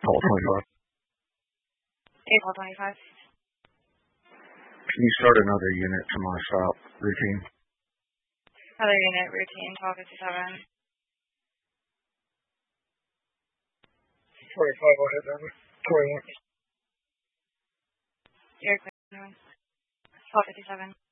Call 25. April 25. Can you start another unit to my stop routine? Other unit, routine, 1257. 25, I'll hit that one. 21. You're clear. 1257.